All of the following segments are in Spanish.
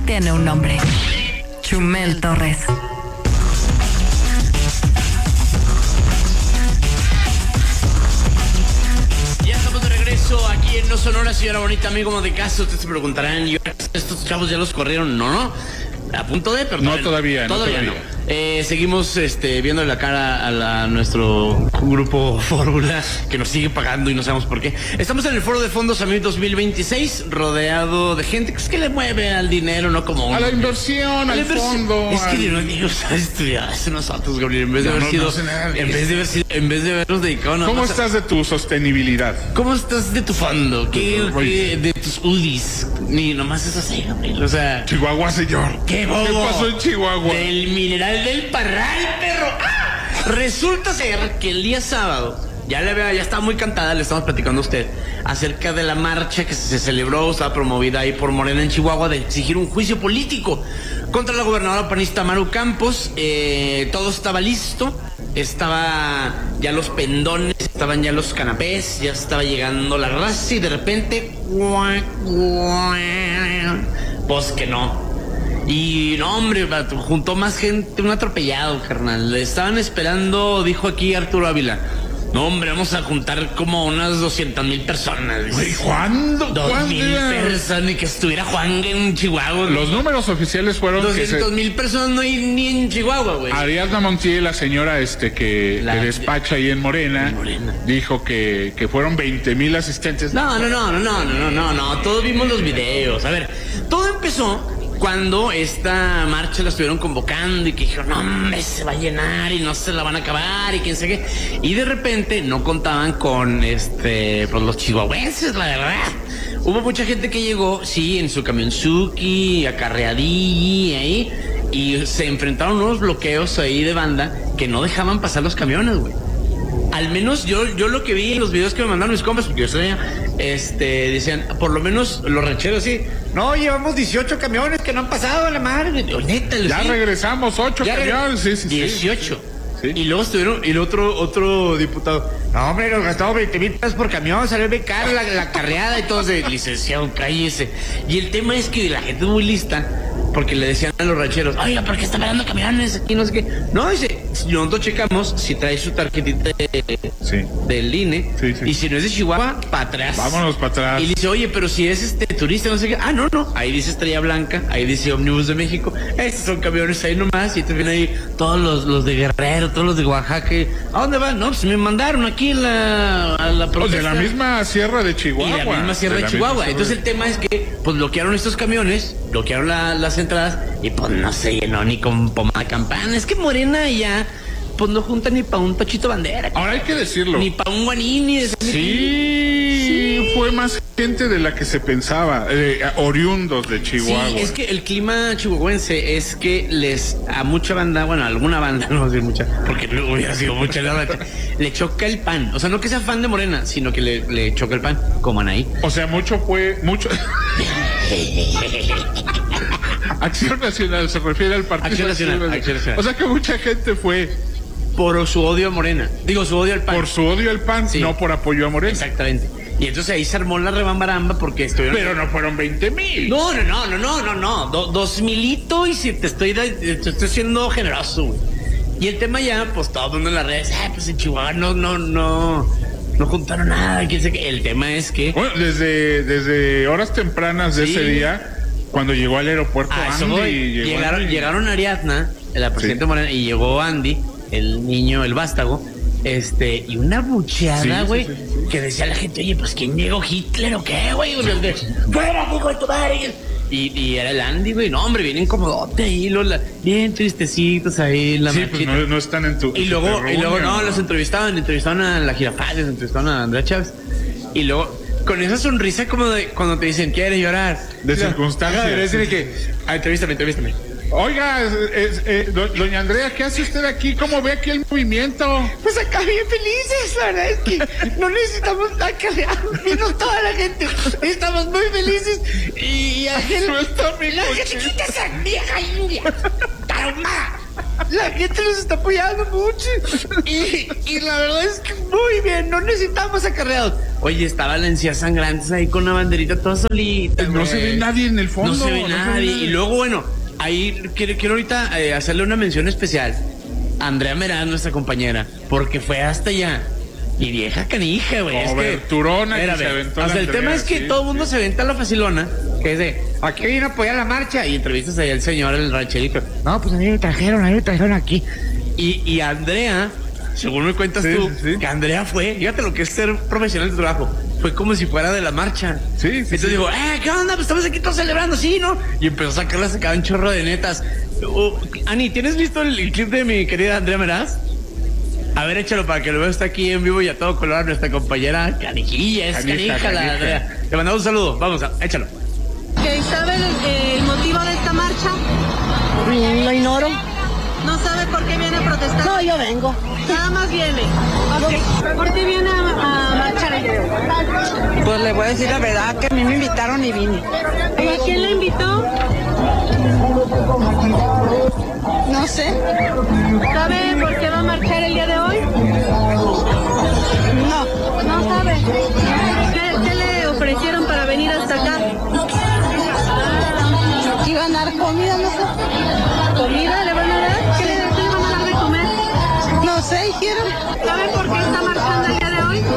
tiene un nombre: Chumel Torres. Ya estamos de regreso aquí en No Sonora, señora bonita, amigo como de casa. Ustedes se preguntarán, ¿y estos chavos ya los corrieron? No, a punto de, pero no todavía. Seguimos viendo la cara a nuestro grupo Fórmula, que nos sigue pagando y no sabemos por qué. Estamos en el Foro de Fondos AMIF 2026, rodeado de gente que es que le mueve al dinero, no como a la inversión, al fondo. Es que no digo, estudiaste nosotros, Gabriel, en vez de habernos dedicado nada ¿Cómo más estás de tu sostenibilidad? ¿Cómo estás de tu fondo? ¿Qué de tus UDIs? Ni nomás es así, Gabriel, o sea... Chihuahua, señor. ¿Qué bobo? ¿Qué pasó en Chihuahua? Del mineral del Parral, perro. Resulta ser que el día sábado, ya estaba muy cantada, le estamos platicando a usted, acerca de la marcha que se celebró, estaba promovida ahí por Morena en Chihuahua, de exigir un juicio político contra la gobernadora panista Maru Campos. Todo estaba listo, estaba ya los pendones, estaban ya los canapés, ya estaba llegando la raza y de repente, pues que no. Y no, hombre, juntó más gente, un atropellado, carnal. Le estaban esperando, dijo aquí Arturo Ávila. No, hombre, vamos a juntar como unas 200,000 personas. Güey, ¿cuándo? 2,000 personas, y que estuviera Juan en Chihuahua. Los números oficiales fueron 200,000 personas no hay ni en Chihuahua, güey. Ariadna Montiel, la señora que despacha ahí en Morena, dijo que fueron 20,000 asistentes. No. Todos vimos los videos. A ver, todo empezó cuando esta marcha la estuvieron convocando y que dijeron, no, hombre, se va a llenar y no se la van a acabar y quién sé qué. Y de repente no contaban con pues los chihuahuenses, la verdad. Hubo mucha gente que llegó, sí, en su camionzuki, acarreadí ahí, y se enfrentaron unos bloqueos ahí de banda que no dejaban pasar los camiones, güey. Al menos yo lo que vi en los videos que me mandaron mis compas, porque yo sabía, decían, por lo menos los rancheros sí, no, llevamos 18 camiones que no han pasado a la madre. Neta, ya sí. Regresamos 8 camiones, sí. 18. Sí. Y luego estuvieron, y el otro diputado, no, hombre, nos gastamos 20,000 pesos por camión, salió bien caro la carreada y todo. Licenciado, cállese. Y el tema es que la gente es muy lista, porque le decían a los rancheros, oiga, ¿por qué están parando camiones aquí? No sé qué. No, dice, nosotros checamos si trae su tarjetita del INE, y si no es de Chihuahua, para atrás. Vámonos para atrás. Y dice, oye, pero si es turista, no sé qué. Ah, no. Ahí dice Estrella Blanca, ahí dice Ómnibus de México. Estos son camiones ahí nomás, y te vienen ahí todos los de Guerrero, todos los de Oaxaca. ¿A dónde van? No, pues me mandaron aquí a la protesta. De la misma sierra de Chihuahua. Y la misma sierra de Chihuahua. Entonces el tema es que, pues, bloquearon estos camiones, bloquearon las entradas, y pues no se llenó ni con pomada campana. Es que Morena ya, pues no junta ni para un Pachito Bandera. Ahora hay que decirlo. Ni para un Guanini. Sí, fue más gente de la que se pensaba, oriundos de Chihuahua. Sí, es que el clima chihuahuense es que a mucha banda, bueno, a alguna banda, no voy a decir mucha, porque no hubiera sido mucha, le choca el pan. O sea, no que sea fan de Morena, sino que le choca el pan, como Anaí. O sea, mucho. Acción Nacional, se refiere al Partido Acción Nacional. O sea que mucha gente fue por su odio a Morena. Digo, su odio al PAN. Por su odio al PAN, sí. No por apoyo a Morena. Exactamente. Y entonces ahí se armó la rebambaramba porque estuvieron... Pero no fueron 20,000. No. 2,000 y si te estoy siendo generoso, güey. Y el tema ya, pues todo el mundo en las redes, pues en Chihuahua no juntaron nada. ¿Quién sé qué? El tema es que... Bueno, desde horas tempranas de ese día, cuando llegó al aeropuerto Andy... Llegaron Ariadna, la presidenta Morena, y llegó Andy, el niño, el vástago, y una bucheada, güey, que decía la gente, oye, pues ¿quién llegó? ¿Hitler o qué, güey? ¡Fuera, hijo de tu madre! Y era el Andy, güey, no, hombre, bien incomodote ahí, bien tristecitos ahí en la marchita. Pues no están en tu... Y luego los entrevistaban a la Girafales, entrevistaban a Andrea Chávez, y luego... Con esa sonrisa como de cuando te dicen, ¿quieres llorar? De circunstancias. Decirle que, entrevístame. Oiga, doña Andrea, ¿qué hace usted aquí? ¿Cómo ve aquí el movimiento? Pues acá bien felices, la verdad es que no necesitamos acá, vino toda la gente, estamos muy felices y Suelta mi la gente quita esa vieja india, tarumada. la gente nos está apoyando mucho. Y la verdad es que muy bien, no necesitamos acarreados. Oye, estaba la encía Sangrantes ahí con una banderita toda solita. No se ve nadie en el fondo. No se ve nadie. Y luego, bueno, ahí quiero ahorita hacerle una mención especial a Andrea Meraz, nuestra compañera, porque fue hasta allá. Y vieja canija, güey. Coberturona que se aventó. O sea, el tema es que todo el mundo se aventa la facilona, que es de, aquí vino a apoyar la marcha. Y entrevistas ahí al señor, el rancherito. No, pues a mí me trajeron aquí. Y Andrea, según me cuentas tú, que Andrea fue, fíjate lo que es ser profesional de trabajo. Fue como si fuera de la marcha. Entonces digo, ¿qué onda? Pues estamos aquí todos celebrando, ¿sí, no? Y empezó a sacarla, sacaba un chorro de netas. Ani, ¿tienes listo el clip de mi querida Andrea Meraz? A ver, échalo para que lo veas, está aquí en vivo y a todo color nuestra compañera canijilla, es canija la Andrea. Te mandamos un saludo, vamos, échalo. ¿Sabe el motivo de esta marcha? Lo ignoro. ¿No sabe por qué viene a protestar? No, yo vengo. Nada más viene. Okay. ¿Por qué viene a marchar el día de hoy? Pues le voy a decir la verdad, que a mí me invitaron y vine. ¿Y a quién le invitó? No sé. ¿Sabe por qué va a marchar el día de hoy? No. ¿No sabe? ¿Qué le ofrecieron para venir hasta acá? ¿Iban a dar comida, no sé? ¿Comida le van a dar? ¿Qué le van a dar de comer? No sé, dijeron. ¿Sabe por qué está marchando el día de hoy?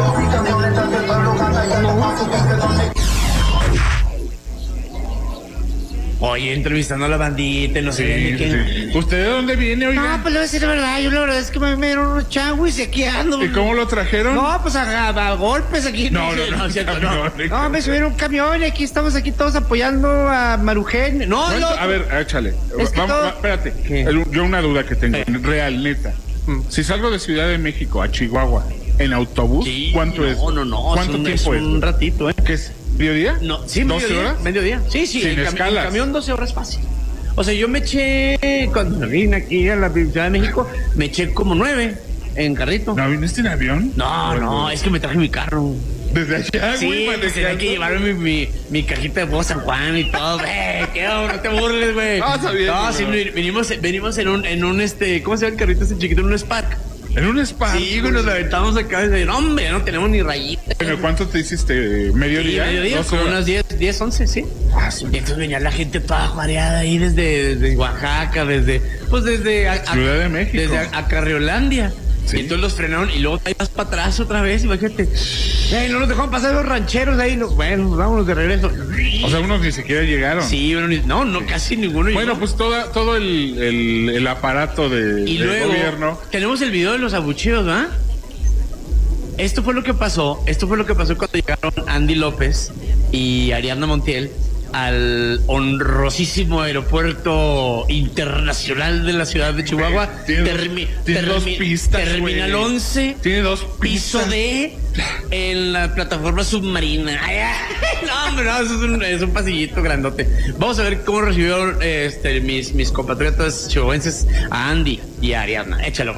Oye, entrevistando a la bandita, no sé ni quién. ¿Usted de dónde viene, oiga? No, pues le voy a decir la verdad. Yo la verdad es que me dieron unos changuis y aquí ando. ¿Y cómo lo trajeron? No, pues a golpes aquí. No, me subieron un camión y aquí estamos aquí todos apoyando a Marujen. No, a ver, échale. Es que espérate. ¿Qué? Yo una duda que tengo, real, neta. Si salgo de Ciudad de México a Chihuahua en autobús, ¿cuánto es? No. ¿Cuánto tiempo es? Un ratito, ¿eh? ¿Qué es? ¿Mediodía? No, sí, ¿12 horas? Mediodía. Sí, Sin escalas. El camión 12 horas fácil. O sea, yo me eché, cuando vine aquí a la Ciudad de México, me eché como 9 en carrito. ¿No viniste en avión? No, es que me traje mi carro. Desde allá, sí, güey, pues tenía que llevarme mi cajita de Bobo San Juan y todo, ¿qué onda? No te burles, güey. No, está bien. No, sí, venimos en un ¿cómo se llama el carrito ese chiquito? En un Spark. ¿En un spa? Sí, güey, nos aventamos acá y decir, hombre, no tenemos ni rayitas. Bueno, ¿cuánto te hiciste? ¿Mediodía? Sí, mediodía, como unas 10, 11, sí. Sí. Y entonces venía la gente toda mareada ahí desde Oaxaca, desde Ciudad de México. Desde Acarreolandia. Sí. Y entonces los frenaron y luego ahí vas para atrás otra vez, imagínate. No nos dejaron pasar los rancheros ahí. Bueno, vámonos de regreso. O sea, unos ni siquiera llegaron. Sí, bueno, no, casi ninguno llegó. Bueno, pues todo el aparato del gobierno. Tenemos el video de los abucheos, ¿va? Esto fue lo que pasó cuando llegaron Andy López y Ariadna Montiel al honrosísimo aeropuerto internacional de la ciudad de Chihuahua. Tiene dos pistas, Terminal 11. Tiene 2 piso pistas. D en la plataforma submarina. No, hombre, no, eso es un pasillito grandote. Vamos a ver cómo recibieron mis compatriotas chihuahuenses a Andy y a Ariadna. Échalo.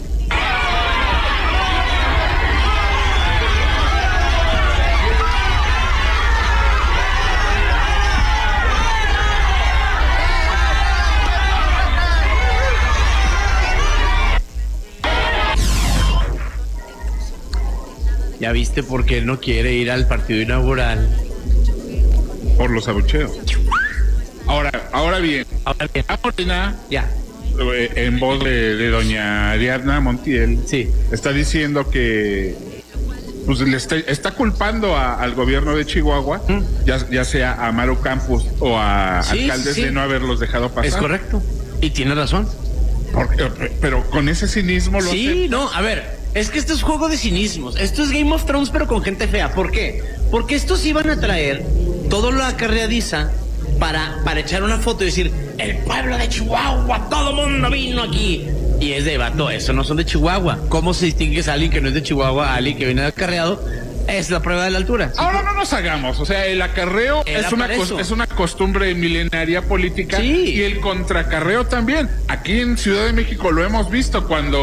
¿Ya viste por qué no quiere ir al partido inaugural? Por los abucheos. Ahora bien. Morena, ya. En voz de doña Ariadna Montiel, sí, está diciendo que pues le está culpando al gobierno de Chihuahua, ya sea a Maru Campos o a alcaldes de no haberlos dejado pasar. Es correcto. Y tiene razón. Pero con ese cinismo lo Sí, no, a ver. Es que esto es juego de cinismos. Esto es Game of Thrones, pero con gente fea. ¿Por qué? Porque estos iban a traer todo lo acarreadiza para echar una foto y decir, el pueblo de Chihuahua, todo mundo vino aquí. Y es de vato, eso no son de Chihuahua. ¿Cómo se distingue a alguien que no es de Chihuahua a alguien que viene de acarreado? Es la prueba de la altura. ¿Sí? Ahora no nos hagamos, o sea, el acarreo es una costumbre milenaria política, y el contracarreo también. Aquí en Ciudad de México lo hemos visto cuando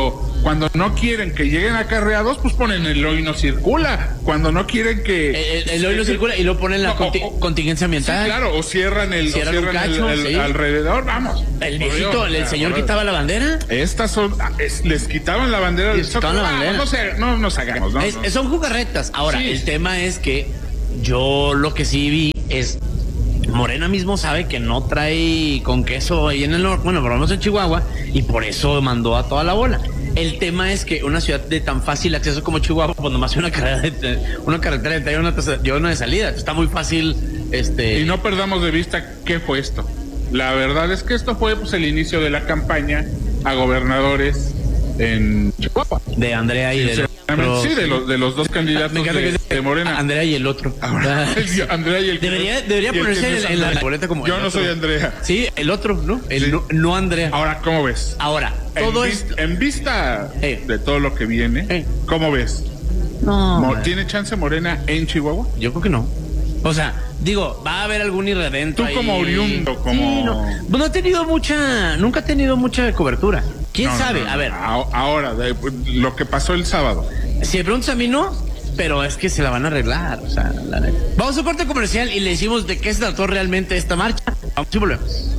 Cuando no quieren que lleguen acarreados, pues ponen el hoy no circula. Cuando no quieren que... El hoy no circula y lo ponen la contingencia ambiental. Sí, claro, o cierran el cacho, el alrededor, vamos. El viejito, el señor quitaba la bandera. Estas son... les quitaban la bandera del Zócalo. No nos hagamos, ¿no? Son jugarretas. Ahora, el tema es que yo lo que sí vi es... Morena mismo sabe que no trae con queso ahí en el norte, bueno, por lo menos en Chihuahua, y por eso mandó a toda la bola. El tema es que una ciudad de tan fácil acceso como Chihuahua, pues nomás hay una carretera de entrada y una de salida. Está muy fácil. Y no perdamos de vista qué fue esto. La verdad es que esto fue pues el inicio de la campaña a gobernadores en Chihuahua. De Andrea y de los dos candidatos de Morena. Andrea y el otro. Ahora, Andrea y el debería ponerse en la boleta como yo no soy Andrea. Sí, el otro, ¿no? No Andrea. Ahora, ¿cómo ves? Ahora, todo esto en vista de todo lo que viene, ¿cómo ves? No. ¿Tiene chance Morena en Chihuahua? Yo creo que no. O sea, digo, va a haber algún irredento. Tú ahí, como oriundo, como... Sí, nunca ha tenido mucha cobertura. ¿Quién sabe? A ver. Ahora, lo que pasó el sábado. Si me preguntas a mí, no, pero es que se la van a arreglar, o sea, la neta. Vamos a un corte comercial y le decimos de qué se trató realmente esta marcha. Vamos y volvemos.